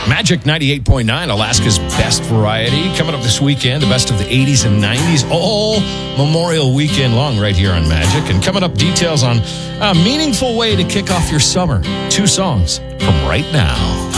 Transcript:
Magic 98.9, Alaska's best variety. Coming up this weekend, the best of the 80s and 90s, all Memorial Weekend long right here on Magic. And coming up, details on a meaningful way to kick off your summer. 2 songs from right now.